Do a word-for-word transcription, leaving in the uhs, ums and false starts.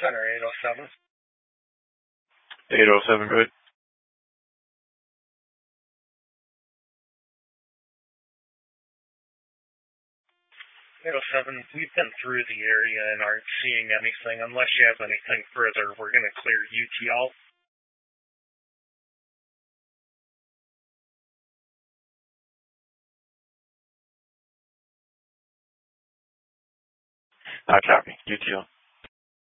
Center eight oh seven. eight oh seven, good. eight oh seven, we've been through the area and aren't seeing anything. Unless you have anything further, we're going to clear U T L. I copy. U T L.